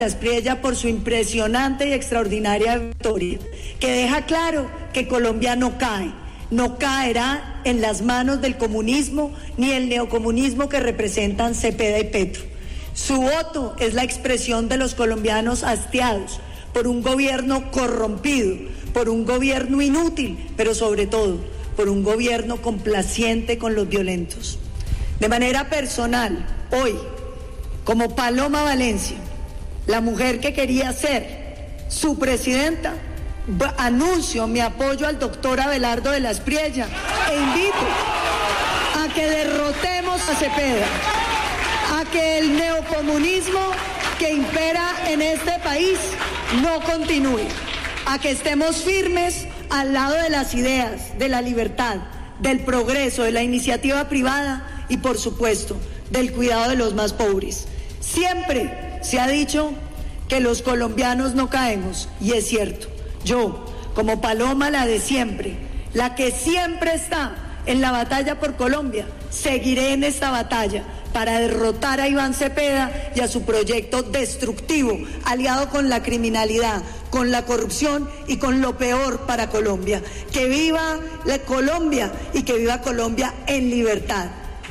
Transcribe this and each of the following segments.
Aspriella por su impresionante y extraordinaria victoria, que deja claro que Colombia no cae, no caerá en las manos del comunismo ni el neocomunismo que representan Cepeda y Petro. Su voto es la expresión de los colombianos hastiados por un gobierno corrompido, por un gobierno inútil, pero sobre todo por un gobierno complaciente con los violentos. De manera personal, hoy, como Paloma Valencia, la mujer que quería ser su presidenta, anuncio mi apoyo al doctor Abelardo de la Aspriella e invito a que derrotemos a Cepeda, a que el neocomunismo que impera en este país no continúe, a que estemos firmes al lado de las ideas, de la libertad, del progreso, de la iniciativa privada y, por supuesto, del cuidado de los más pobres. Siempre se ha dicho que los colombianos no caemos, y es cierto. Yo, como Paloma, la de siempre, la que siempre está en la batalla por Colombia, seguiré en esta batalla para derrotar a Iván Cepeda y a su proyecto destructivo, aliado con la criminalidad, con la corrupción y con lo peor para Colombia. Que viva la Colombia y que viva Colombia en libertad.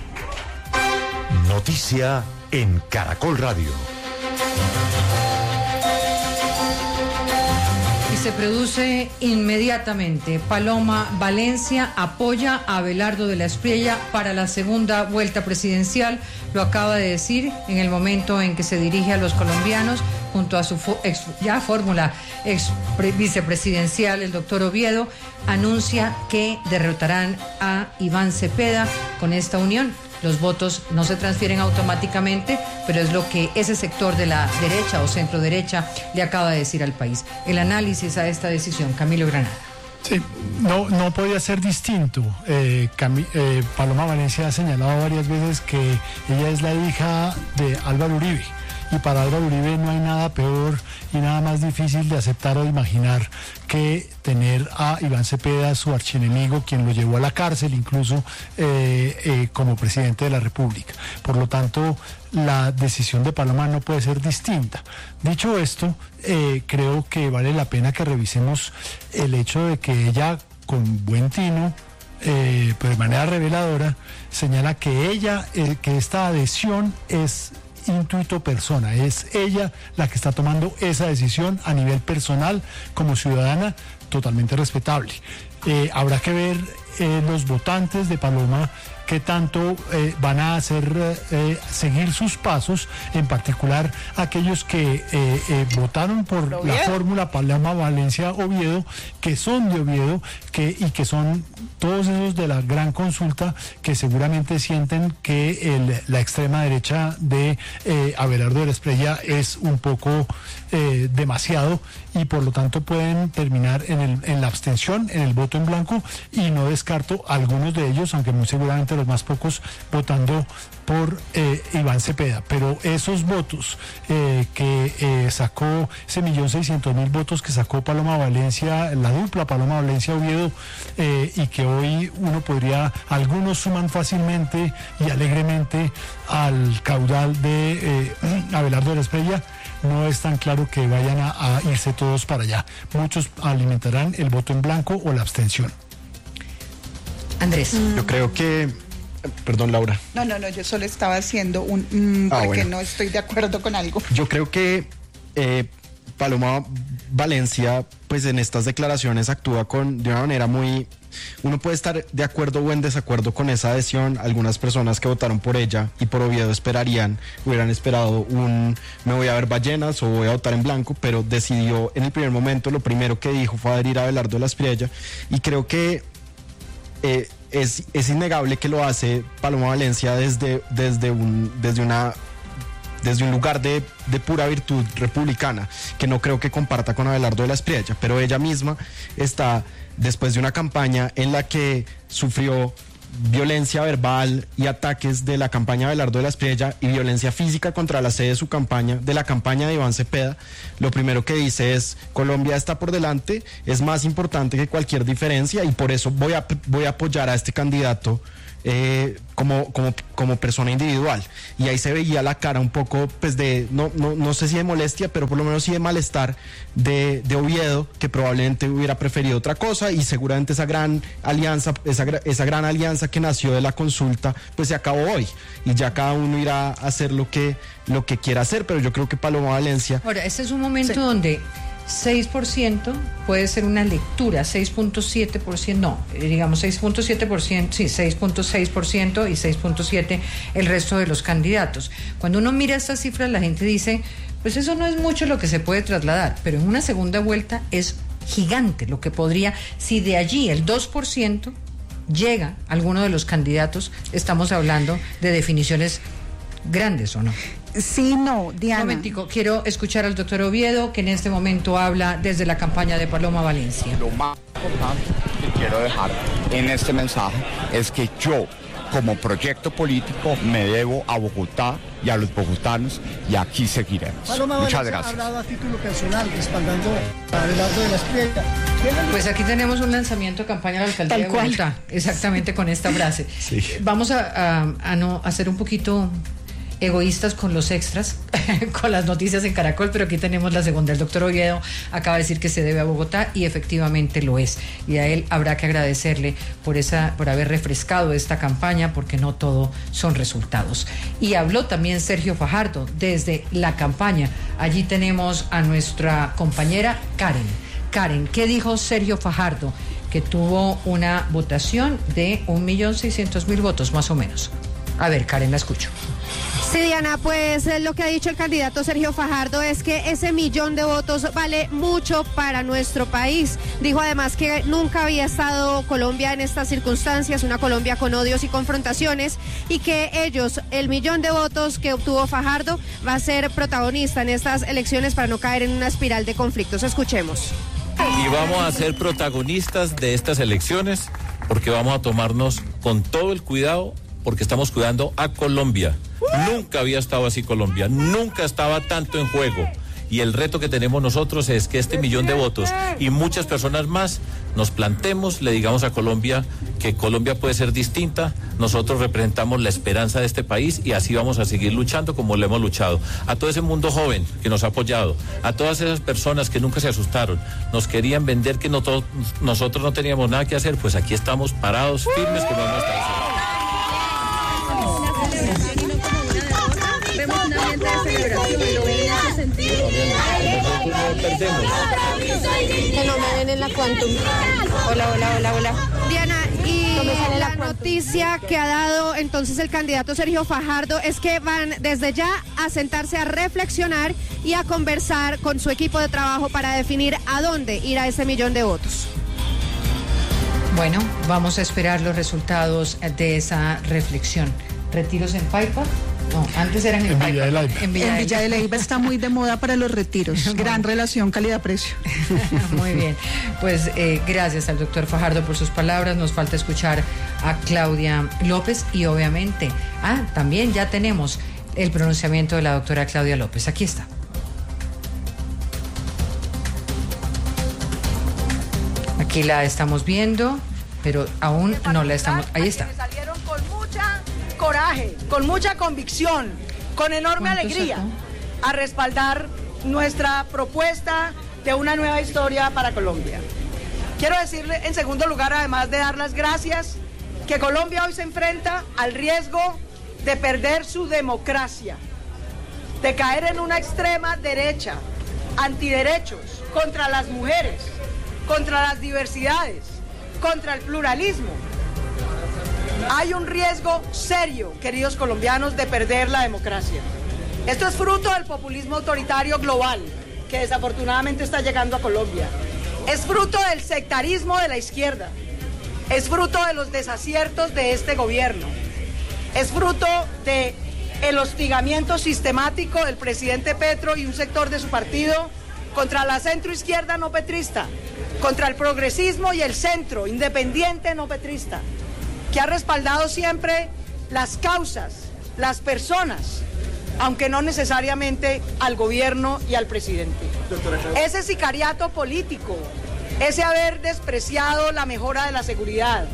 Noticia en Caracol Radio. Se produce inmediatamente. Paloma Valencia apoya a Abelardo de la Aspriella para la segunda vuelta presidencial. Lo acaba de decir en el momento en que se dirige a los colombianos junto a su fórmula vicepresidencial, el doctor Oviedo. Anuncia que derrotarán a Iván Cepeda con esta unión. Los votos no se transfieren automáticamente, pero es lo que ese sector de la derecha o centro derecha le acaba de decir al país. El análisis a esta decisión, Camilo Granada. Sí, no podía ser distinto. Paloma Valencia ha señalado varias veces que ella es la hija de Álvaro Uribe. Y para Álvaro Uribe no hay nada peor y nada más difícil de aceptar o de imaginar que tener a Iván Cepeda, su archienemigo, quien lo llevó a la cárcel incluso como presidente de la República. Por lo tanto, la decisión de Paloma no puede ser distinta. Dicho esto, creo que vale la pena que revisemos el hecho de que ella, con buen tino, pero de manera reveladora, señala que que esta adhesión es intuito persona, es ella la que está tomando esa decisión a nivel personal como ciudadana, totalmente respetable. Habrá que ver los votantes de Paloma qué tanto van a hacer seguir sus pasos, en particular aquellos que votaron por la fórmula Paloma Valencia Oviedo, que son de Oviedo, y que son todos esos de la gran consulta, que seguramente sienten que la extrema derecha de Abelardo de la Aspriella es un poco demasiado, y por lo tanto pueden terminar en la abstención, en el voto en blanco, y no descarto algunos de ellos, aunque muy seguramente los más pocos, votando por Iván Cepeda. Pero esos votos que sacó, ese 1.600.000 votos que sacó Paloma Valencia, la dupla Paloma Valencia Oviedo, y que hoy algunos suman fácilmente y alegremente al caudal de Abelardo de la Aspriella, no es tan claro que vayan a irse todos para allá. Muchos alimentarán el voto en blanco o la abstención. Andrés. Yo creo que... Perdón, Laura. No, yo solo estaba haciendo porque no estoy de acuerdo con algo. Yo creo que Paloma Valencia, pues en estas declaraciones actúa de una manera muy... Uno puede estar de acuerdo o en desacuerdo con esa adhesión. Algunas personas que votaron por ella y por Oviedo hubieran esperado me voy a ver ballenas o voy a votar en blanco, pero decidió en el primer momento, lo primero que dijo fue adherir a Abelardo de la Aspriella, y creo que es innegable que lo hace Paloma Valencia desde un lugar de pura virtud republicana, que no creo que comparta con Abelardo de la Aspriella, pero ella misma está después de una campaña en la que sufrió violencia verbal y ataques de la campaña de Abelardo de la Aspriella y violencia física contra la sede de su campaña, de la campaña de Iván Cepeda. Lo primero que dice es: Colombia está por delante, es más importante que cualquier diferencia, y por eso voy a apoyar a este candidato como persona individual, y ahí se veía la cara un poco pues de no sé si de molestia, pero por lo menos sí de malestar de Oviedo, que probablemente hubiera preferido otra cosa, y seguramente esa gran alianza que nació de la consulta pues se acabó hoy, y ya cada uno irá a hacer lo que quiera hacer. Pero yo creo que Paloma Valencia... Ahora, este es un momento donde 6% puede ser una lectura, 6.7%, no, digamos 6.7%, sí, 6.6% y 6.7% el resto de los candidatos. Cuando uno mira estas cifras, la gente dice, pues eso no es mucho lo que se puede trasladar, pero en una segunda vuelta es gigante lo que podría, si de allí el 2% llega a alguno de los candidatos, estamos hablando de definiciones grandes, ¿o no? Sí, no, Diana. Un momentico, quiero escuchar al doctor Oviedo, que en este momento habla desde la campaña de Paloma Valencia. Lo más importante que quiero dejar en este mensaje es que yo, como proyecto político, me debo a Bogotá y a los bogotanos, y aquí seguiremos. Muchas gracias. Ha hablado a título personal, respaldando a Abelardo de la Espriella. Pues aquí tenemos un lanzamiento de campaña de la alcaldía de Bogotá, exactamente con esta frase. Sí. Vamos a no hacer un poquito egoístas con los extras, con las noticias en Caracol, pero aquí tenemos la segunda. El doctor Oviedo acaba de decir que se debe a Bogotá, y efectivamente lo es, y a él habrá que agradecerle por haber refrescado esta campaña, porque no todo son resultados. Y habló también Sergio Fajardo desde la campaña. Allí tenemos a nuestra compañera Karen, ¿qué dijo Sergio Fajardo? Que tuvo una votación de 1.600.000 votos más o menos. A ver, Karen, la escucho. Sí, Diana, pues lo que ha dicho el candidato Sergio Fajardo es que ese 1.000.000 de votos vale mucho para nuestro país. Dijo además que nunca había estado Colombia en estas circunstancias, una Colombia con odios y confrontaciones, y que ellos, el 1.000.000 de votos que obtuvo Fajardo, va a ser protagonista en estas elecciones para no caer en una espiral de conflictos. Escuchemos. Y vamos a ser protagonistas de estas elecciones, porque vamos a tomarnos con todo el cuidado, porque estamos cuidando a Colombia. Nunca había estado así Colombia, nunca estaba tanto en juego. Y el reto que tenemos nosotros es que este 1.000.000 de votos y muchas personas más nos plantemos, le digamos a Colombia que Colombia puede ser distinta. Nosotros representamos la esperanza de este país, y así vamos a seguir luchando como lo hemos luchado. A todo ese mundo joven que nos ha apoyado, a todas esas personas que nunca se asustaron, nos querían vender que nosotros no teníamos nada que hacer, pues aquí estamos parados, firmes, que no vamos a estar haciendo. Vemos un ambiente de celebración, y lo ven en ese sentido. Que no me ven en la Quantum. Hola. Diana, y la noticia que ha dado entonces el candidato Sergio Fajardo es que van desde ya a sentarse a reflexionar y a conversar con su equipo de trabajo para definir a dónde irá ese 1.000.000 de votos. Bueno, vamos a esperar los resultados de esa reflexión. ¿Retiros en Paipa? No, antes eran en Villa de Leyva. En Villa de Leyva está muy de moda para los retiros. Gran relación calidad-precio. Muy bien. Pues gracias al doctor Fajardo por sus palabras. Nos falta escuchar a Claudia López, y obviamente, también ya tenemos el pronunciamiento de la doctora Claudia López. Aquí está. Aquí la estamos viendo, pero aún no la estamos... Ahí está. Salieron con mucha coraje, con mucha convicción, con enorme alegría a respaldar nuestra propuesta de una nueva historia para Colombia. Quiero decirle, en segundo lugar, además de dar las gracias, que Colombia hoy se enfrenta al riesgo de perder su democracia, de caer en una extrema derecha, antiderechos, contra las mujeres, contra las diversidades, contra el pluralismo. Hay un riesgo serio, queridos colombianos, de perder la democracia. Esto es fruto del populismo autoritario global que desafortunadamente está llegando a Colombia. Es fruto del sectarismo de la izquierda. Es fruto de los desaciertos de este gobierno. Es fruto del hostigamiento sistemático del presidente Petro y un sector de su partido contra la centroizquierda no petrista, contra el progresismo y el centro independiente no petrista, que ha respaldado siempre las causas, las personas, aunque no necesariamente al gobierno y al presidente. Ese sicariato político, ese haber despreciado la mejora de la seguridad,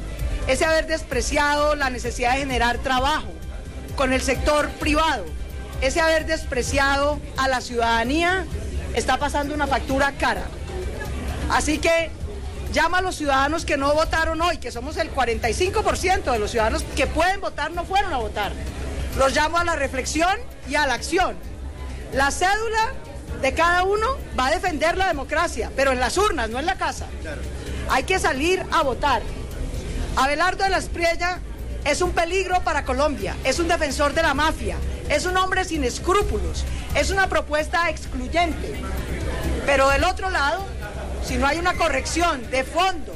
ese haber despreciado la necesidad de generar trabajo con el sector privado, ese haber despreciado a la ciudadanía, está pasando una factura cara. Así que llama a los ciudadanos que no votaron hoy, que somos el 45% de los ciudadanos que pueden votar no fueron a votar. Los llamo a la reflexión y a la acción. La cédula de cada uno va a defender la democracia, pero en las urnas, no en la casa. Hay que salir a votar. Abelardo de la Espriella es un peligro para Colombia, es un defensor de la mafia, es un hombre sin escrúpulos, es una propuesta excluyente. Pero del otro lado, si no hay una corrección de fondo,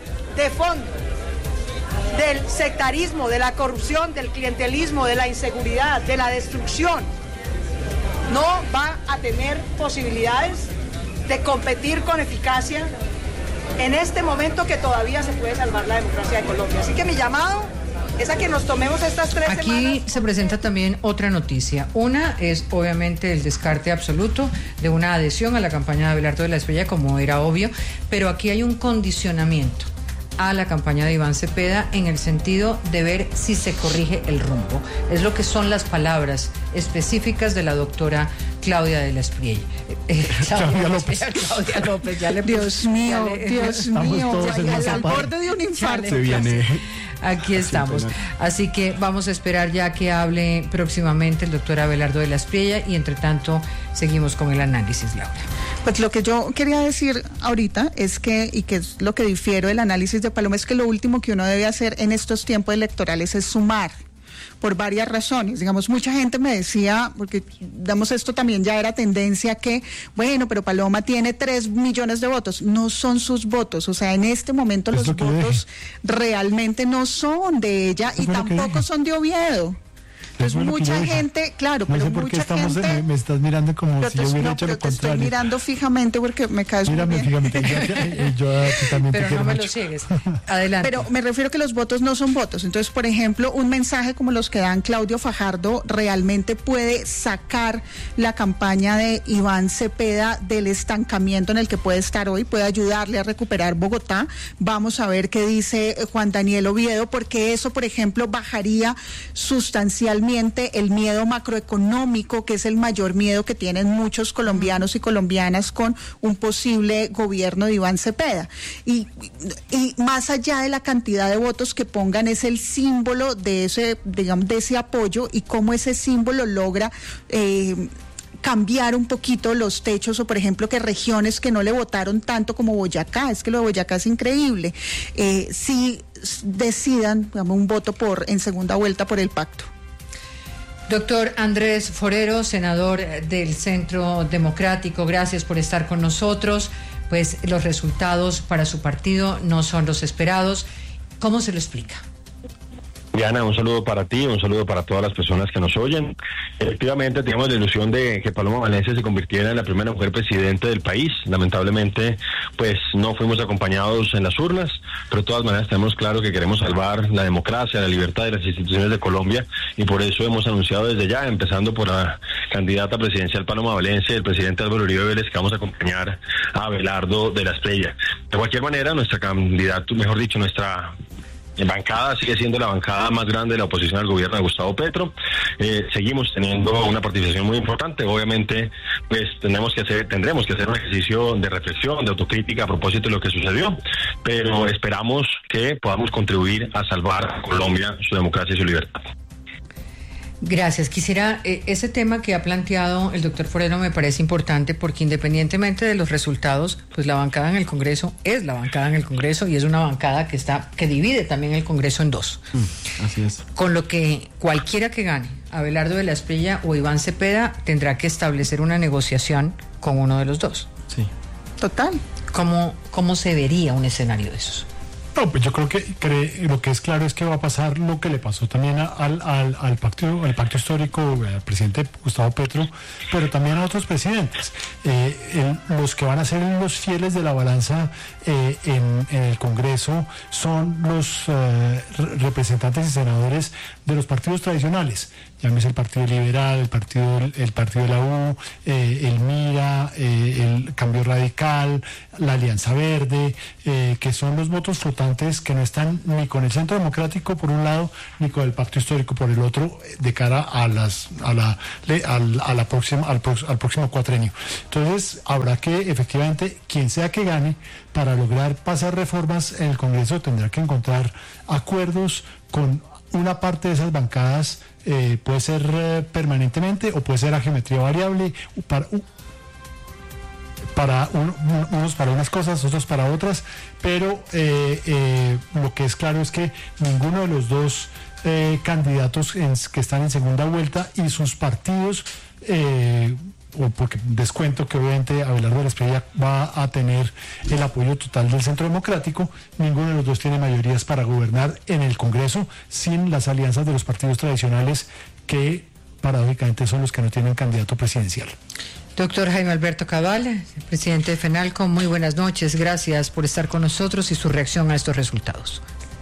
del sectarismo, de la corrupción, del clientelismo, de la inseguridad, de la destrucción, no va a tener posibilidades de competir con eficacia en este momento que todavía se puede salvar la democracia de Colombia. Así que mi llamado es a que nos tomemos estas 3 semanas. Aquí se presenta también otra noticia. Una es obviamente el descarte absoluto de una adhesión a la campaña de Abelardo de la Espriella, como era obvio, pero aquí hay un condicionamiento a la campaña de Iván Cepeda en el sentido de ver si se corrige el rumbo. Es lo que son las palabras específicas de la doctora Claudia de la Espriella. Claudia López. Claudia López, ya le Dios mío, al borde de un infarto. Se viene. Aquí estamos. Así que vamos a esperar ya que hable próximamente el doctor Abelardo de la Espriella y entre tanto seguimos con el análisis, Laura. Pues lo que yo quería decir ahorita es que, y que es lo que difiero del análisis de Paloma, es que lo último que uno debe hacer en estos tiempos electorales es sumar, por varias razones. Digamos, mucha gente me decía, porque digamos esto también ya era tendencia, que bueno, pero Paloma tiene 3 millones de votos. No son sus votos, o sea, en este momento los votos realmente no son de ella y tampoco son de Oviedo. Entonces mucha gente, claro, no pero sé por qué mucha gente... me estás mirando como si yo hubiera hecho lo contrario. Te estoy mirando fijamente porque me caes muy bien. Mírame fijamente, yo a ti también pero te quiero no me mucho. lo sigues. Adelante. Pero me refiero que los votos no son votos. Entonces, por ejemplo, un mensaje como los que dan Claudio Fajardo realmente puede sacar la campaña de Iván Cepeda del estancamiento en el que puede estar hoy, puede ayudarle a recuperar Bogotá. Vamos a ver qué dice Juan Daniel Oviedo, porque eso, por ejemplo, bajaría sustancialmente el miedo macroeconómico, que es el mayor miedo que tienen muchos colombianos y colombianas con un posible gobierno de Iván Cepeda. Y más allá de la cantidad de votos que pongan, es el símbolo de ese, digamos, de ese apoyo y cómo ese símbolo logra cambiar un poquito los techos, o por ejemplo que regiones que no le votaron tanto como Boyacá, es que lo de Boyacá es increíble, si decidan, digamos, un voto en segunda vuelta por el pacto. Doctor Andrés Forero, senador del Centro Democrático, gracias por estar con nosotros. Pues los resultados para su partido no son los esperados. ¿Cómo se lo explica? Diana, un saludo para ti, un saludo para todas las personas que nos oyen. Efectivamente, teníamos la ilusión de que Paloma Valencia se convirtiera en la primera mujer presidente del país. Lamentablemente, pues no fuimos acompañados en las urnas, pero de todas maneras tenemos claro que queremos salvar la democracia, la libertad de las instituciones de Colombia, y por eso hemos anunciado desde ya, empezando por la candidata presidencial Paloma Valencia y el presidente Álvaro Uribe Vélez, que vamos a acompañar a Abelardo de la Espriella. De cualquier manera, nuestra candidata, mejor dicho, nuestra bancada sigue siendo la bancada más grande de la oposición al gobierno de Gustavo Petro. Seguimos teniendo una participación muy importante. Obviamente, pues tendremos que hacer un ejercicio de reflexión, de autocrítica a propósito de lo que sucedió, pero esperamos que podamos contribuir a salvar a Colombia, su democracia y su libertad. Gracias. Quisiera, ese tema que ha planteado el doctor Forero me parece importante, porque independientemente de los resultados, pues la bancada en el Congreso es la bancada en el Congreso, y es una bancada que divide también el Congreso en dos. Así es. Con lo que cualquiera que gane, Abelardo de la Espriella o Iván Cepeda, tendrá que establecer una negociación con uno de los dos. Sí. Total. ¿Cómo se vería un escenario de esos? No, pues yo creo que lo que es claro es que va a pasar lo que le pasó también al pacto histórico al presidente Gustavo Petro, pero también a otros presidentes. Los que van a ser los fieles de la balanza en el Congreso son los representantes y senadores de los partidos tradicionales. Llámese el Partido Liberal, el partido de la U, el MIRA, Cambio Radical, la Alianza Verde, que son los votos flotantes que no están ni con el Centro Democrático por un lado, ni con el Pacto Histórico por el otro, de cara al próximo cuatrenio. Entonces, habrá que, efectivamente, quien sea que gane, para lograr pasar reformas en el Congreso, tendrá que encontrar acuerdos con una parte de esas bancadas, puede ser permanentemente o puede ser a geometría variable, unos para unas cosas, otros para otras, pero lo que es claro es que ninguno de los dos candidatos que están en segunda vuelta y sus partidos, porque descuento que obviamente Abelardo de la Espriella va a tener el apoyo total del Centro Democrático, ninguno de los dos tiene mayorías para gobernar en el Congreso sin las alianzas de los partidos tradicionales, que paradójicamente son los que no tienen candidato presidencial. Doctor Jaime Alberto Cabal, presidente de FENALCO, muy buenas noches, gracias por estar con nosotros y su reacción a estos resultados.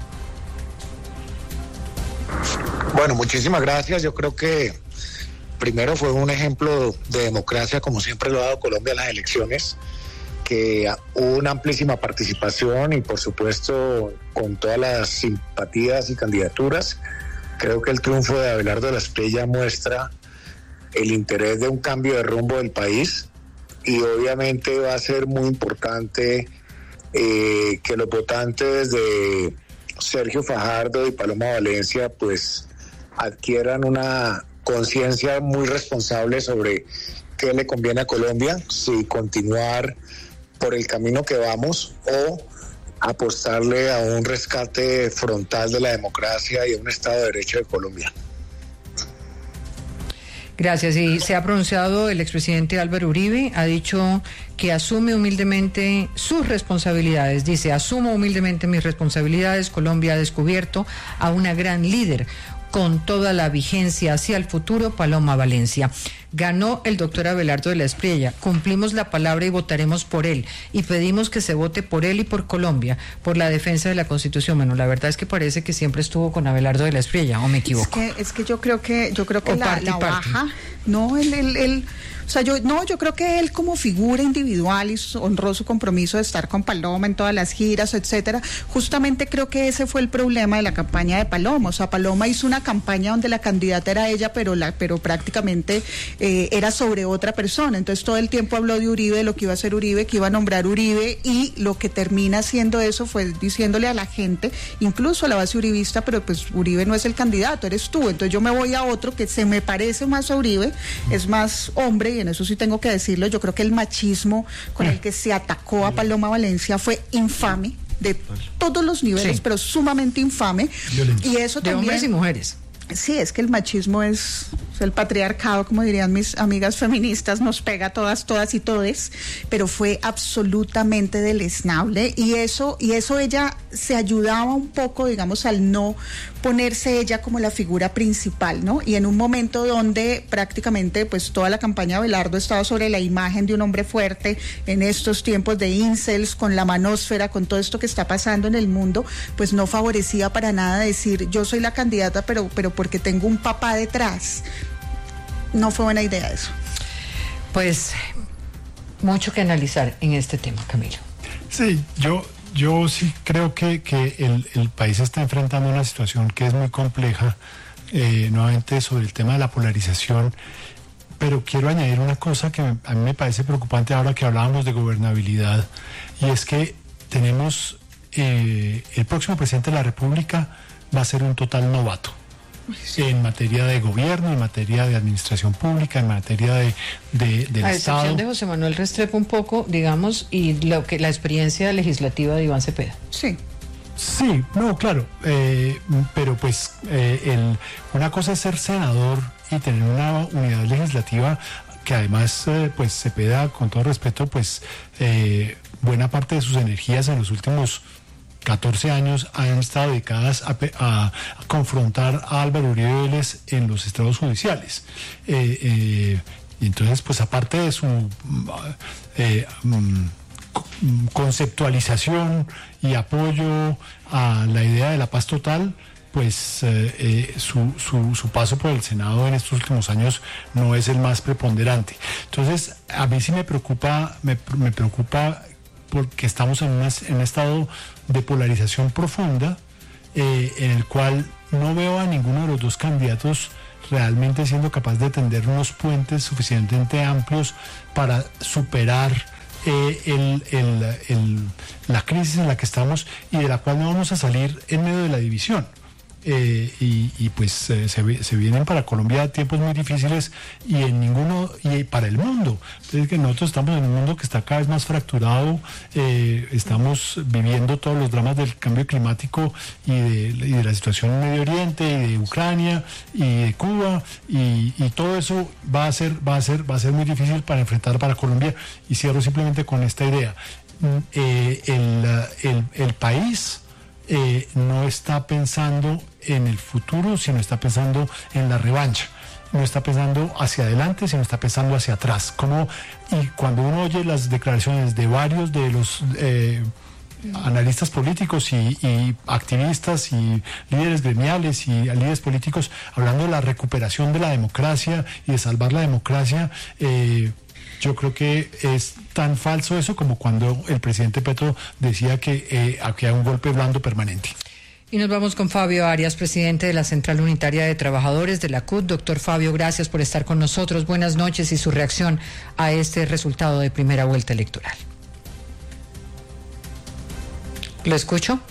Bueno, muchísimas gracias. Yo creo que primero fue un ejemplo de democracia, como siempre lo ha dado Colombia en las elecciones, que hubo una amplísima participación y por supuesto con todas las simpatías y candidaturas. Creo que el triunfo de Abelardo de la Espriella muestra el interés de un cambio de rumbo del país, y obviamente va a ser muy importante que los votantes de Sergio Fajardo y Paloma Valencia pues adquieran una conciencia muy responsable sobre qué le conviene a Colombia, si continuar por el camino que vamos o apostarle a un rescate frontal de la democracia y a un Estado de Derecho de Colombia. Gracias. Y se ha pronunciado el expresidente Álvaro Uribe, ha dicho que asume humildemente sus responsabilidades. Dice: asumo humildemente mis responsabilidades. Colombia ha descubierto a una gran líder con toda la vigencia hacia el futuro, Paloma Valencia. Ganó el doctor Abelardo de la Espriella, cumplimos la palabra y votaremos por él, y pedimos que se vote por él y por Colombia, por la defensa de la Constitución. Bueno, la verdad es que parece que siempre estuvo con Abelardo de la Espriella, ¿o me equivoco? Es que yo creo que la baja, no, yo creo que él como figura individual honró su compromiso de estar con Paloma en todas las giras, etcétera. Justamente creo que ese fue el problema de la campaña de Paloma. O sea, Paloma hizo una campaña donde la candidata era ella, pero prácticamente era sobre otra persona. Entonces todo el tiempo habló de Uribe, de lo que iba a hacer Uribe, que iba a nombrar Uribe, y lo que termina haciendo eso fue diciéndole a la gente, incluso a la base uribista, pero pues Uribe no es el candidato, eres tú. Entonces yo me voy a otro que se me parece más a Uribe, es más hombre, y en eso sí tengo que decirlo. Yo creo que el machismo con el que se atacó a Paloma Valencia fue infame, de todos los niveles, sí, pero sumamente infame. Violento. Y eso también, de hombres y mujeres. Sí, es que el machismo es el patriarcado, como dirían mis amigas feministas, nos pega a todas y todes, pero fue absolutamente deleznable, y eso ella se ayudaba un poco, digamos, al no ponerse ella como la figura principal, ¿no? Y en un momento donde prácticamente pues toda la campaña de Abelardo estaba sobre la imagen de un hombre fuerte, en estos tiempos de incels, con la manósfera, con todo esto que está pasando en el mundo, pues no favorecía para nada decir yo soy la candidata, pero porque tengo un papá detrás. No fue buena idea eso. Pues mucho que analizar en este tema, Camilo. Sí, yo sí creo que el país está enfrentando una situación que es muy compleja, nuevamente sobre el tema de la polarización, pero quiero añadir una cosa que a mí me parece preocupante ahora que hablábamos de gobernabilidad, y es que tenemos, el próximo presidente de la República va a ser un total novato en materia de gobierno, en materia de administración pública, en materia del Estado. A excepción de José Manuel Restrepo un poco, digamos, y la experiencia legislativa de Iván Cepeda. Sí. Sí, no, claro, pero pues una cosa es ser senador y tener una unidad legislativa que además, pues Cepeda, con todo respeto, pues buena parte de sus energías en los últimos 14 años han estado dedicadas a confrontar a Álvaro Uribe Vélez en los estrados judiciales. Y entonces, pues aparte de su conceptualización y apoyo a la idea de la paz total, pues su paso por el Senado en estos últimos años no es el más preponderante. Entonces, a mí sí me preocupa porque estamos en un estado de polarización profunda, en el cual no veo a ninguno de los dos candidatos realmente siendo capaz de tender unos puentes suficientemente amplios para superar la crisis en la que estamos y de la cual no vamos a salir en medio de la división. Pues se vienen para Colombia tiempos muy difíciles y para el mundo. Es que nosotros estamos en un mundo que está cada vez más fracturado, estamos viviendo todos los dramas del cambio climático y de la situación en Medio Oriente y de Ucrania y de Cuba y todo eso va a ser muy difícil para enfrentar para Colombia. Y cierro simplemente con esta idea: el país no está pensando en el futuro, sino está pensando en la revancha. No está pensando hacia adelante, sino está pensando hacia atrás. Y cuando uno oye las declaraciones de varios de los analistas políticos y activistas y líderes gremiales y líderes políticos hablando de la recuperación de la democracia y de salvar la democracia, yo creo que es tan falso eso como cuando el presidente Petro decía que había un golpe blando permanente. Y nos vamos con Fabio Arias, presidente de la Central Unitaria de Trabajadores de la CUT. Doctor Fabio, gracias por estar con nosotros. Buenas noches y su reacción a este resultado de primera vuelta electoral. ¿Lo escucho?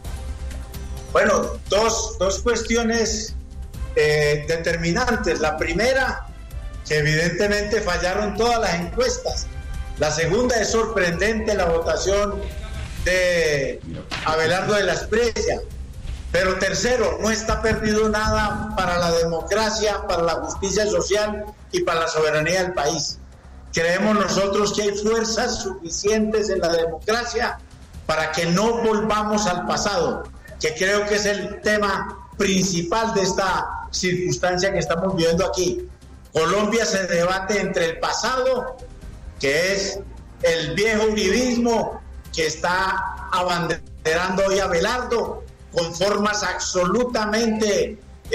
Bueno, dos cuestiones determinantes. La primera, que evidentemente fallaron todas las encuestas. La segunda, es sorprendente la votación de Abelardo de la Espriella. Pero tercero, no está perdido nada para la democracia, para la justicia social y para la soberanía del país. Creemos nosotros que hay fuerzas suficientes en la democracia para que no volvamos al pasado, que creo que es el tema principal de esta circunstancia que estamos viviendo aquí. Colombia se debate entre el pasado, que es el viejo uribismo que está abanderando hoy Abelardo, con formas absolutamente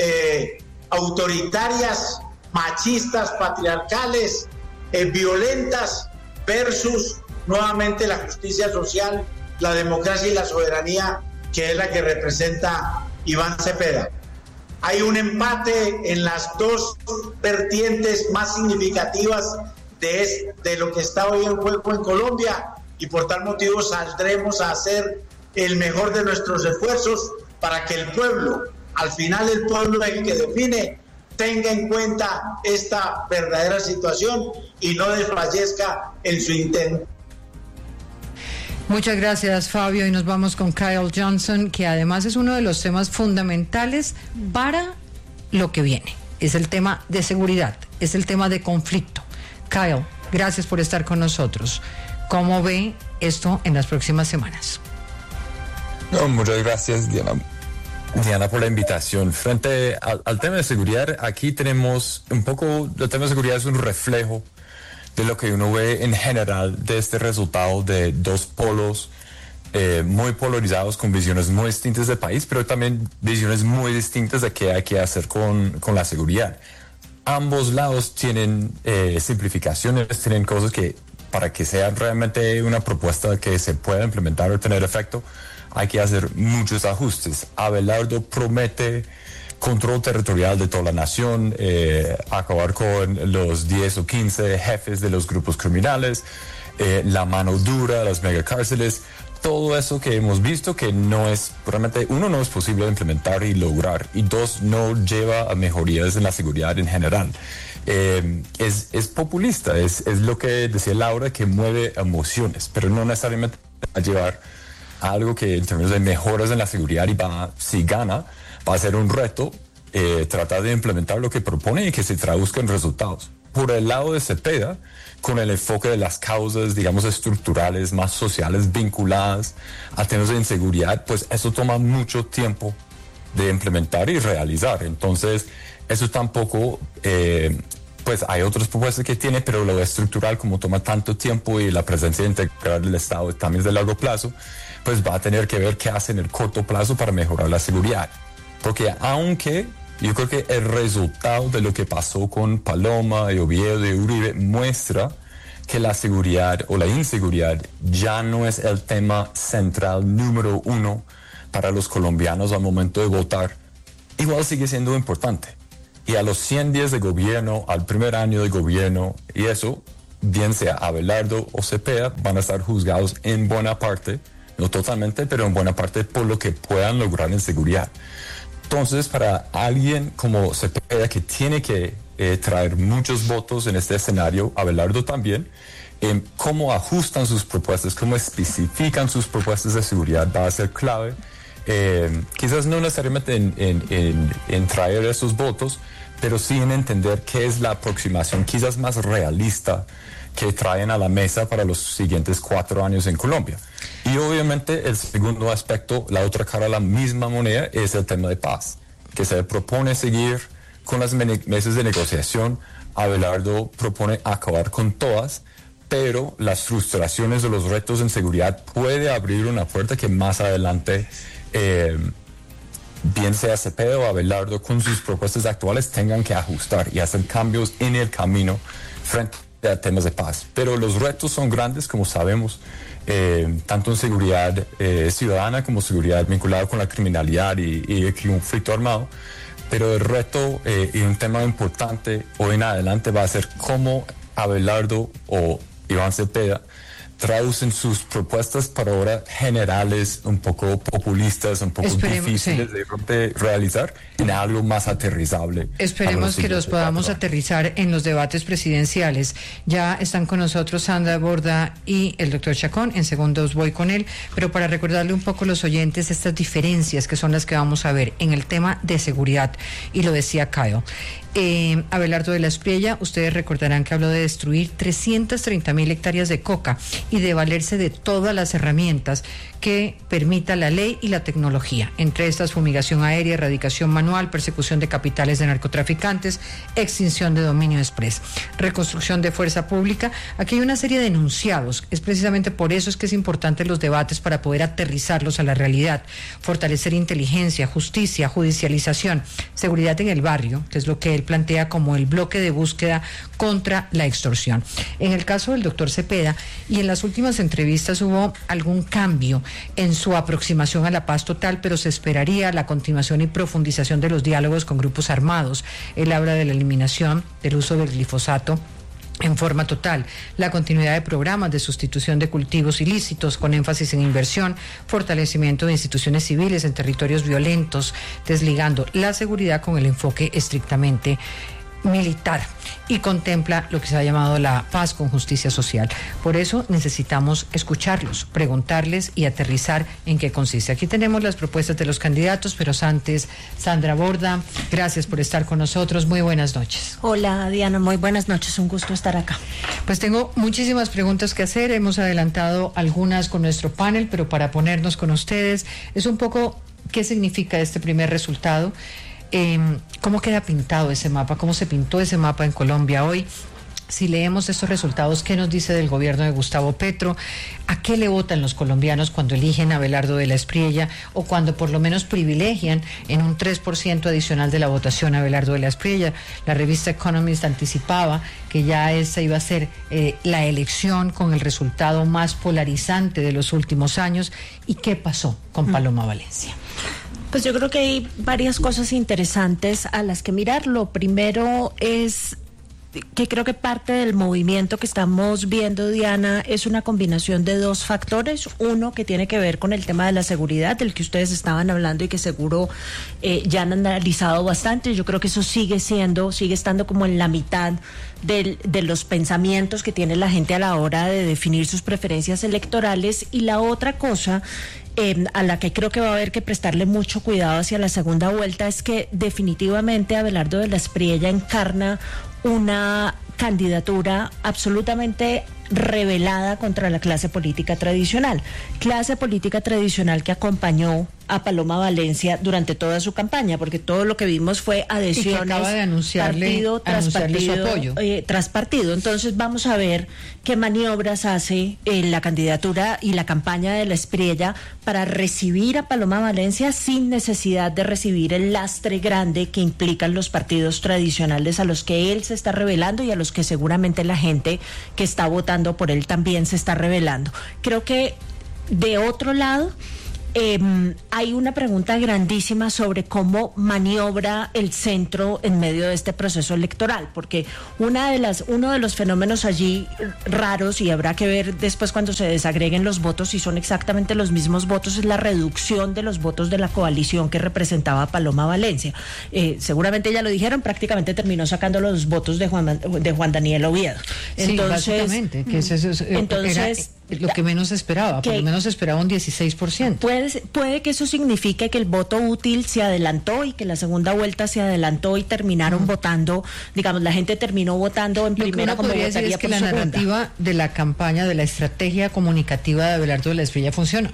autoritarias, machistas, patriarcales, violentas, versus nuevamente la justicia social, la democracia y la soberanía, que es la que representa Iván Cepeda. Hay un empate en las dos vertientes más significativas de lo que está hoy en juego en Colombia, y por tal motivo saldremos a hacer el mejor de nuestros esfuerzos para que el pueblo, al final el pueblo es el que define, tenga en cuenta esta verdadera situación y no desfallezca en su intento. Muchas gracias, Fabio, y nos vamos con Kyle Johnson, que además es uno de los temas fundamentales para lo que viene. Es el tema de seguridad, es el tema de conflicto. Kyle, gracias por estar con nosotros. ¿Cómo ve esto en las próximas semanas? No, muchas gracias, Diana, por la invitación. Frente al tema de seguridad, aquí tenemos el tema de seguridad es un reflejo de lo que uno ve en general de este resultado de dos polos muy polarizados, con visiones muy distintas del país, pero también visiones muy distintas de qué hay que hacer con la seguridad. Ambos lados tienen simplificaciones, tienen cosas que para que sea realmente una propuesta que se pueda implementar o tener efecto, hay que hacer muchos ajustes. Abelardo promete control territorial de toda la nación, acabar con los 10 o 15 jefes de los grupos criminales, la mano dura, las megacárceles, todo eso que hemos visto que no es, realmente, uno, no es posible de implementar y lograr, y dos, no lleva a mejorías en la seguridad en general. Es populista, es lo que decía Laura, que mueve emociones, pero no necesariamente va a llevar a algo que en términos de mejoras en la seguridad, y si gana, va a ser un reto tratar de implementar lo que propone y que se traduzca en resultados. Por el lado de Cepeda, con el enfoque de las causas, digamos, estructurales, más sociales, vinculadas a temas de inseguridad, pues eso toma mucho tiempo de implementar y realizar. Entonces, eso tampoco, pues hay otras propuestas que tiene, pero lo estructural, como toma tanto tiempo y la presencia integral del Estado también es de largo plazo, pues va a tener que ver qué hace en el corto plazo para mejorar la seguridad. porque aunque yo creo que el resultado de lo que pasó con Paloma y Oviedo y Uribe muestra que la seguridad o la inseguridad ya no es el tema central número uno para los colombianos al momento de votar, igual sigue siendo importante. Y a los 100 días de gobierno, al primer año de gobierno, y eso, bien sea Abelardo o Cepeda, van a estar juzgados en buena parte, no totalmente, pero en buena parte por lo que puedan lograr en seguridad. Entonces, para alguien como Cepeda, que tiene que traer muchos votos en este escenario, Abelardo también, cómo ajustan sus propuestas, cómo especifican sus propuestas de seguridad va a ser clave. Quizás no necesariamente en traer esos votos, pero sí en entender qué es la aproximación quizás más realista que traen a la mesa para los siguientes 4 años en Colombia. Y obviamente el segundo aspecto, la otra cara de la misma moneda, es el tema de paz, que se propone seguir con las mesas de negociación. Abelardo propone acabar con todas, pero las frustraciones de los retos en seguridad puede abrir una puerta que más adelante, bien sea Cepeda o Abelardo, con sus propuestas actuales tengan que ajustar y hacer cambios en el camino frente a temas de paz. Pero los retos son grandes, como sabemos, tanto en seguridad ciudadana como seguridad vinculada con la criminalidad y el conflicto armado. Pero el reto y un tema importante hoy en adelante va a ser cómo Abelardo o Iván Cepeda traducen sus propuestas para ahora generales, un poco populistas, un poco difíciles de realizar, en algo más aterrizable. Esperemos que los podamos aterrizar en los debates presidenciales. Ya están con nosotros Sandra Borda y el doctor Chacón. En segundos voy con él, pero para recordarle un poco a los oyentes estas diferencias que son las que vamos a ver en el tema de seguridad. Y lo decía Caio. Abelardo de la Espriella, ustedes recordarán que habló de destruir 330.000 hectáreas de coca y de valerse de todas las herramientas que permita la ley y la tecnología, entre estas fumigación aérea, erradicación manual, persecución de capitales de narcotraficantes, extinción de dominio express, reconstrucción de fuerza pública. Aquí hay una serie de enunciados, es precisamente por eso es que es importante los debates para poder aterrizarlos a la realidad, fortalecer inteligencia, justicia, judicialización, seguridad en el barrio, que es lo que él plantea como el bloque de búsqueda contra la extorsión. En el caso del doctor Cepeda, y en las últimas entrevistas hubo algún cambio en su aproximación a la paz total, pero se esperaría la continuación y profundización de los diálogos con grupos armados. Él habla de la eliminación del uso del glifosato en forma total, la continuidad de programas de sustitución de cultivos ilícitos con énfasis en inversión, fortalecimiento de instituciones civiles en territorios violentos, desligando la seguridad con el enfoque estrictamente militar, y contempla lo que se ha llamado la paz con justicia social. Por eso necesitamos escucharlos, preguntarles y aterrizar en qué consiste. Aquí tenemos las propuestas de los candidatos, pero antes, Sandra Borda, gracias por estar con nosotros. Muy buenas noches. Hola, Diana, muy buenas noches. Un gusto estar acá. Pues tengo muchísimas preguntas que hacer. Hemos adelantado algunas con nuestro panel, pero para ponernos con ustedes, es un poco qué significa este primer resultado. ¿Cómo queda pintado ese mapa? ¿Cómo se pintó ese mapa en Colombia hoy? Si leemos estos resultados, ¿qué nos dice del gobierno de Gustavo Petro? ¿A qué le votan los colombianos cuando eligen a Abelardo de la Espriella o cuando por lo menos privilegian en un 3% adicional de la votación a Abelardo de la Espriella? La revista Economist anticipaba que ya esa iba a ser la elección con el resultado más polarizante de los últimos años. ¿Y qué pasó con Paloma Valencia? Pues yo creo que hay varias cosas interesantes a las que mirar. Lo primero es que creo que parte del movimiento que estamos viendo, Diana, es una combinación de dos factores. Uno que tiene que ver con el tema de la seguridad, del que ustedes estaban hablando y que seguro ya han analizado bastante. Yo creo que eso sigue estando como en la mitad de los pensamientos que tiene la gente a la hora de definir sus preferencias electorales. Y la otra cosa a la que creo que va a haber que prestarle mucho cuidado hacia la segunda vuelta es que definitivamente Abelardo de la Espriella encarna una candidatura absolutamente rebelada contra la clase política tradicional que acompañó a Paloma Valencia durante toda su campaña, porque todo lo que vimos fue adhesiones, y que acaba de anunciarle su apoyo tras partido. Entonces vamos a ver qué maniobras hace la candidatura y la campaña de la Espriella para recibir a Paloma Valencia sin necesidad de recibir el lastre grande que implican los partidos tradicionales a los que él se está rebelando y a los que seguramente la gente que está votando por él también se está rebelando. Creo que de otro lado hay una pregunta grandísima sobre cómo maniobra el centro en medio de este proceso electoral, porque uno de los fenómenos allí raros, y habrá que ver después cuando se desagreguen los votos si son exactamente los mismos votos, es la reducción de los votos de la coalición que representaba a Paloma Valencia. Seguramente ya lo dijeron, prácticamente terminó sacando los votos de Juan Daniel Oviedo. Entonces, sí, básicamente, que entonces era lo que menos esperaba, por lo menos esperaba un 16%. Puede que eso signifique que el voto útil se adelantó y que la segunda vuelta se adelantó y terminaron votando, digamos, la gente terminó votando en primera como votaría decir es que por la segunda. Narrativa de la campaña, de la estrategia comunicativa de Abelardo de la Espriella funcionó.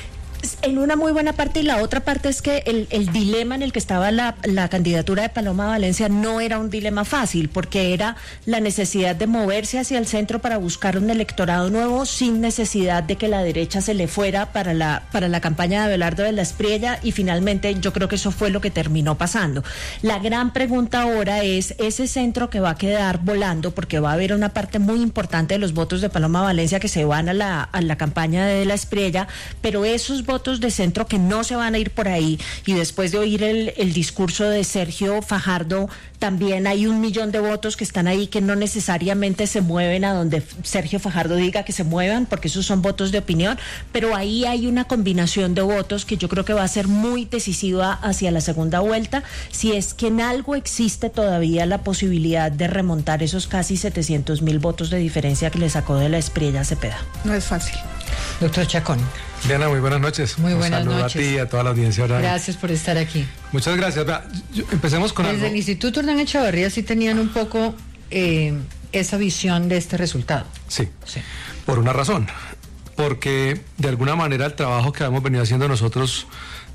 En una muy buena parte, y la otra parte es que el dilema en el que estaba la candidatura de Paloma Valencia no era un dilema fácil, porque era la necesidad de moverse hacia el centro para buscar un electorado nuevo sin necesidad de que la derecha se le fuera para la campaña de Abelardo de la Espriella, y finalmente yo creo que eso fue lo que terminó pasando. La gran pregunta ahora es ese centro que va a quedar volando, porque va a haber una parte muy importante de los votos de Paloma Valencia que se van a la campaña de la Espriella, pero esos votos de centro que no se van a ir por ahí, y después de oír el discurso de Sergio Fajardo, también hay 1 millón de votos que están ahí que no necesariamente se mueven a donde Sergio Fajardo diga que se muevan, porque esos son votos de opinión, pero ahí hay una combinación de votos que yo creo que va a ser muy decisiva hacia la segunda vuelta, si es que en algo existe todavía la posibilidad de remontar esos casi 700.000 votos de diferencia que le sacó de la Espriella a Cepeda. No es fácil. Doctor Chacón. Diana, muy buenas noches. Muy buenas noches. Un saludo a ti y a toda la audiencia. Gracias por estar aquí. Muchas gracias. Empecemos con algo. Desde el Instituto Hernán Echavarría sí tenían un poco esa visión de este resultado. Sí, por una razón. Porque de alguna manera el trabajo que hemos venido haciendo nosotros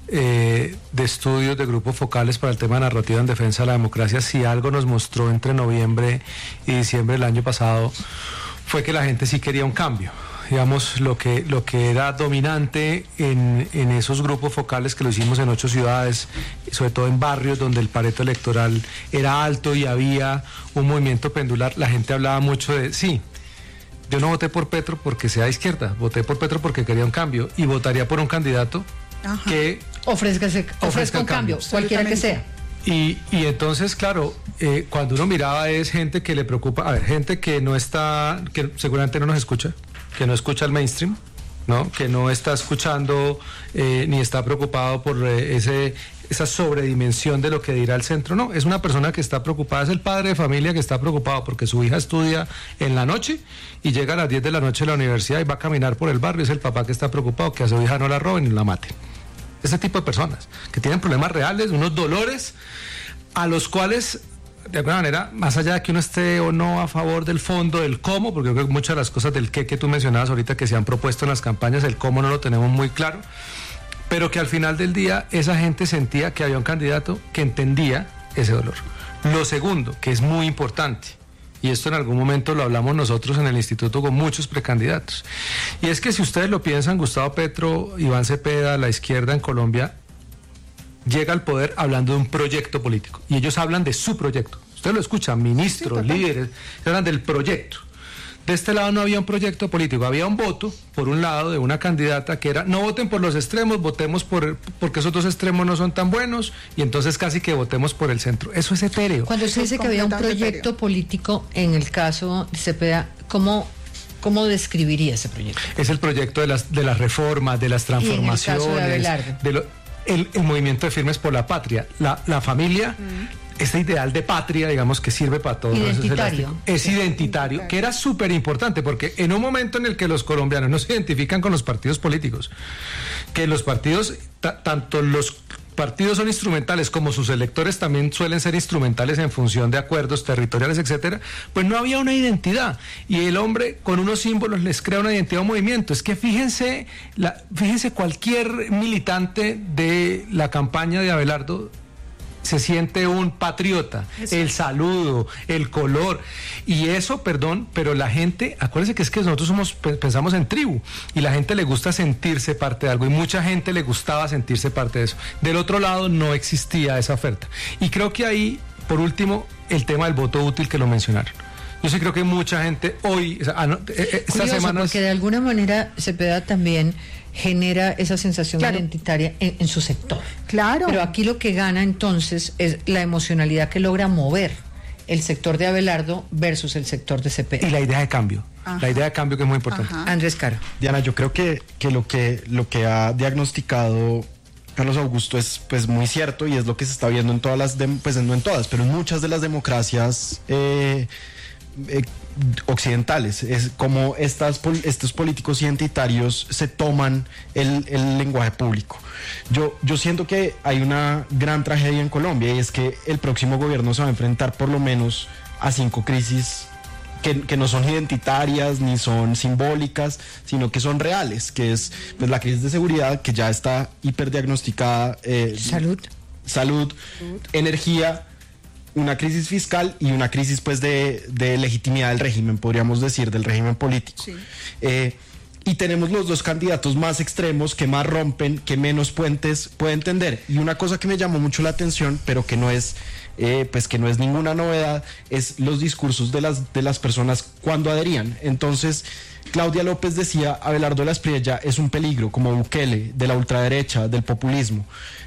de estudios de grupos focales para el tema de narrativa en defensa de la democracia, si algo nos mostró entre noviembre y diciembre del año pasado, fue que la gente sí quería un cambio. Digamos, lo que era dominante en esos grupos focales que lo hicimos en 8 ciudades, sobre todo en barrios donde el pareto electoral era alto y había un movimiento pendular, la gente hablaba mucho de, sí, yo no voté por Petro porque sea de izquierda, voté por Petro porque quería un cambio y votaría por un candidato que ofrezca un cambio, cualquiera que sea. Y entonces, claro, cuando uno miraba es gente que le preocupa, gente que no está, que seguramente no nos escucha, que no escucha el mainstream, ¿no? Que no está escuchando ni está preocupado por esa sobredimensión de lo que dirá el centro. No, es una persona que está preocupada, es el padre de familia que está preocupado porque su hija estudia en la noche y llega a las 10 de la noche a la universidad y va a caminar por el barrio. Es el papá que está preocupado que a su hija no la roben ni la maten. Ese tipo de personas que tienen problemas reales, unos dolores a los cuales, de alguna manera, más allá de que uno esté o no a favor del fondo, del cómo, porque creo que muchas de las cosas del qué que tú mencionabas ahorita que se han propuesto en las campañas, el cómo no lo tenemos muy claro, pero que al final del día esa gente sentía que había un candidato que entendía ese dolor. Lo segundo, que es muy importante, y esto en algún momento lo hablamos nosotros en el instituto con muchos precandidatos, y es que si ustedes lo piensan, Gustavo Petro, Iván Cepeda, la izquierda en Colombia llega al poder hablando de un proyecto político, y ellos hablan de su proyecto. Ustedes lo escuchan, ministros, líderes, hablan del proyecto. De este lado no había un proyecto político, había un voto, por un lado, de una candidata que era, no voten por los extremos, votemos porque esos dos extremos no son tan buenos, y entonces casi que votemos por el centro. Eso es etéreo. Cuando usted dice que había un proyecto político, en el caso de Cepeda, ¿cómo describiría ese proyecto? Es el proyecto de las reformas, de las transformaciones, y en el caso de el movimiento de Firmes por la Patria, la familia, este ideal de patria, digamos, que sirve para todos. Identitario. Es identitario, que era súper importante, porque en un momento en el que los colombianos no se identifican con los partidos políticos, que los partidos, tanto los partidos son instrumentales, como sus electores también suelen ser instrumentales en función de acuerdos territoriales, etcétera, pues no había una identidad. Y el hombre con unos símbolos les crea una identidad, un movimiento. Es que fíjense cualquier militante de la campaña de Abelardo se siente un patriota, el saludo, el color, y eso, perdón, pero la gente, acuérdense que es que nosotros pensamos en tribu, y la gente le gusta sentirse parte de algo, y mucha gente le gustaba sentirse parte de eso. Del otro lado no existía esa oferta, y creo que ahí, por último, el tema del voto útil que lo mencionaron. Yo sí creo que mucha gente hoy, esta semana, porque de alguna manera Cepeda también genera esa sensación identitaria en su sector. Claro. Pero aquí lo que gana entonces es la emocionalidad que logra mover el sector de Abelardo versus el sector de Cepeda. Y la idea de cambio. Ajá. La idea de cambio que es muy importante. Ajá. Andrés Caro. Diana, yo creo que lo que ha diagnosticado Carlos Augusto es pues muy cierto, y es lo que se está viendo en todas las, pues no en todas, pero en muchas de las democracias occidentales. Es como estos políticos identitarios se toman el lenguaje público. Yo siento que hay una gran tragedia en Colombia, y es que el próximo gobierno se va a enfrentar por lo menos a 5 crisis que no son identitarias ni son simbólicas, sino que son reales, que es pues la crisis de seguridad, que ya está hiperdiagnosticada, salud, energía, una crisis fiscal y una crisis pues de legitimidad del régimen, podríamos decir, del régimen político. Sí. Y tenemos los dos candidatos más extremos, que más rompen, que menos puentes pueden tender. Y una cosa que me llamó mucho la atención, pero que no es ninguna novedad, es los discursos de las personas cuando adherían. Entonces, Claudia López decía: Abelardo de la Espriella es un peligro, como Bukele, de la ultraderecha, del populismo.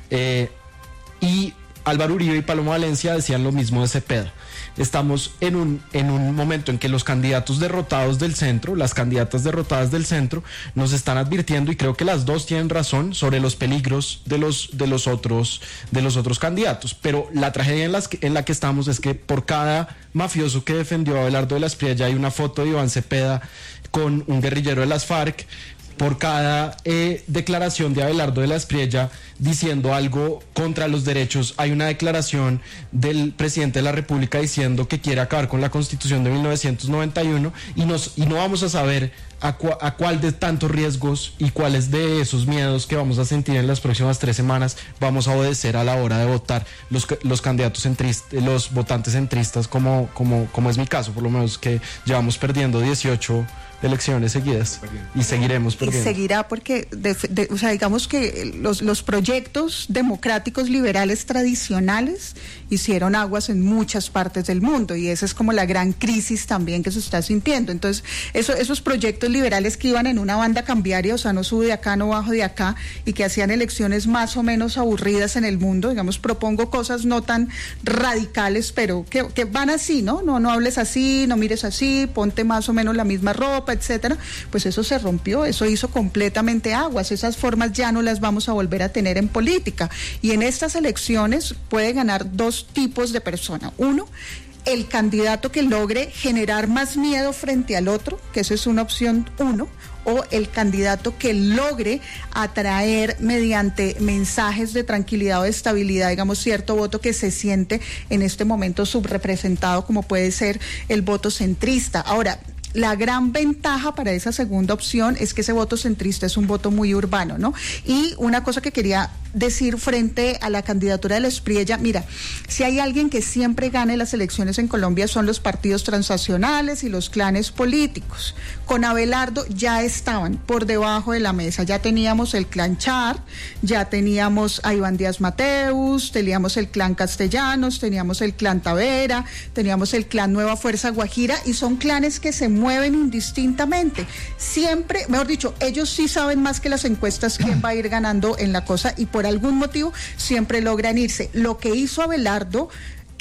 Y Álvaro Uribe y Paloma Valencia decían lo mismo de Cepeda. Estamos en un momento en que los candidatos derrotados del centro, las candidatas derrotadas del centro, nos están advirtiendo, y creo que las dos tienen razón, sobre los peligros de los otros candidatos. Pero la tragedia en la que estamos es que por cada mafioso que defendió a Abelardo de la Espriella hay una foto de Iván Cepeda con un guerrillero de las FARC. Por cada declaración de Abelardo de la Espriella diciendo algo contra los derechos, hay una declaración del presidente de la República diciendo que quiere acabar con la Constitución de 1991, y no vamos a saber a cuál de tantos riesgos y cuáles de esos miedos que vamos a sentir en las próximas 3 semanas vamos a obedecer a la hora de votar los candidatos centristas, los votantes centristas, como es mi caso, por lo menos, que llevamos perdiendo 18 elecciones seguidas y seguiremos perdiendo. Y seguirá, porque o sea, digamos que los proyectos democráticos liberales tradicionales hicieron aguas en muchas partes del mundo, y esa es como la gran crisis también que se está sintiendo. Entonces, esos proyectos liberales que iban en una banda cambiaria, o sea, no sube de acá, no bajo de acá, y que hacían elecciones más o menos aburridas en el mundo, digamos, propongo cosas no tan radicales, pero que van así, ¿no? No hables así, no mires así, ponte más o menos la misma ropa, etcétera. Pues eso se rompió, eso hizo completamente aguas. Esas formas ya no las vamos a volver a tener en política, y en estas elecciones puede ganar 2 tipos de persona. Uno, el candidato que logre generar más miedo frente al otro, que eso es una opción 1, o el candidato que logre atraer mediante mensajes de tranquilidad o de estabilidad, digamos, cierto voto que se siente en este momento subrepresentado, como puede ser el voto centrista. Ahora, la gran ventaja para esa segunda opción es que ese voto centrista es un voto muy urbano, ¿no? Y una cosa que quería decir frente a la candidatura de la Espriella: mira, si hay alguien que siempre gane las elecciones en Colombia son los partidos transnacionales y los clanes políticos. Con Abelardo ya estaban por debajo de la mesa, ya teníamos el clan Char, ya teníamos a Iván Díaz Mateus, teníamos el clan Castellanos, teníamos el clan Tavera, teníamos el clan Nueva Fuerza Guajira, y son clanes que se mueven indistintamente. Siempre, mejor dicho, ellos sí saben más que las encuestas quién va a ir ganando en la cosa, y por algún motivo siempre logran irse. Lo que hizo Abelardo,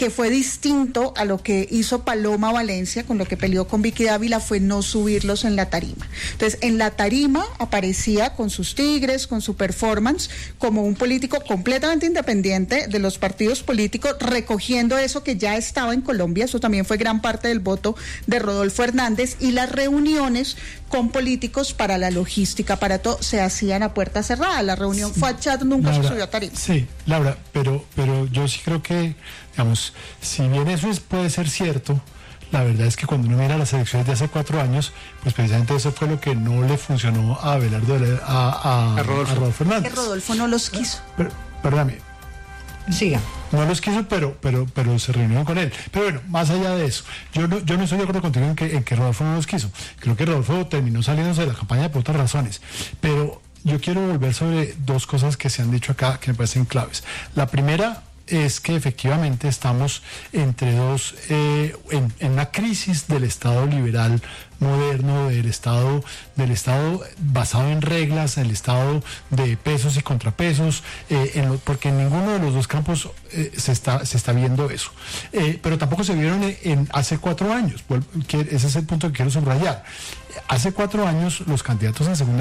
que fue distinto a lo que hizo Paloma Valencia, con lo que peleó con Vicky Dávila, fue no subirlos en la tarima. Entonces, en la tarima aparecía con sus tigres, con su performance, como un político completamente independiente de los partidos políticos, recogiendo eso que ya estaba en Colombia. Eso también fue gran parte del voto de Rodolfo Hernández, y las reuniones con políticos para la logística, para todo, se hacían a puerta cerrada. La reunión fue a chat, nunca Laura, se subió a tarima. Sí, Laura, pero yo sí creo que, digamos, si bien eso puede ser cierto, la verdad es que cuando uno mira las elecciones de hace 4 años, pues precisamente eso fue lo que no le funcionó a Abelardo, a Rodolfo Hernández. Que Rodolfo no los quiso. Perdóname. Siga. No los quiso, pero se reunieron con él. Pero bueno, más allá de eso, yo no estoy de acuerdo contigo en que Rodolfo no los quiso. Creo que Rodolfo terminó saliéndose de la campaña por otras razones. Pero yo quiero volver sobre 2 cosas que se han dicho acá que me parecen claves. La primera es que efectivamente estamos entre dos, en una crisis del Estado liberal moderno, del Estado basado en reglas, el Estado de pesos y contrapesos, porque en ninguno de los dos campos se está viendo eso. Pero tampoco se vieron hace 4 años, ese es el punto que quiero subrayar. Hace 4 años los candidatos en segunda